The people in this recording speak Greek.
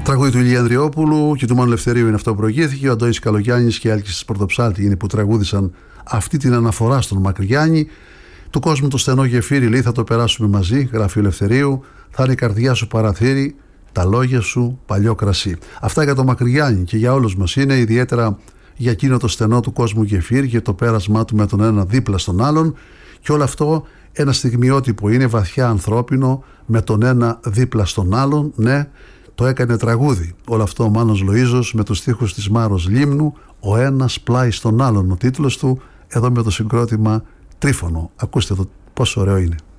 Τραγούδι του Ηλία Ανδριόπουλου και του Μάνου Ελευθερίου είναι αυτό που προηγήθηκε. Ο Αντώνης Καλογιάννης και η Άλκης Πορτοψάλτη είναι που τραγούδησαν αυτή την αναφορά στον Μακρυγιάννη. Του κόσμου το στενό γεφύρι, λέει, θα το περάσουμε μαζί, γράφει ο Ελευθερίου. Θα είναι η καρδιά σου παραθύρι, τα λόγια σου παλιό κρασί. Αυτά για τον Μακρυγιάννη και για όλους μας είναι, ιδιαίτερα για εκείνο το στενό του κόσμου γεφύρι και το πέρασμά του με τον ένα δίπλα στον άλλον. Και όλο αυτό ένα στιγμιότυπο, είναι βαθιά ανθρώπινο, με τον ένα δίπλα στον άλλον. Ναι, το έκανε τραγούδι όλο αυτό ο Μάνος Λοΐζος με τους στίχους της Μάρος Λίμνου, ο ένας πλάι στον άλλον, ο τίτλος του, εδώ με το συγκρότημα Τρίφωνο. Ακούστε το πόσο ωραίο είναι.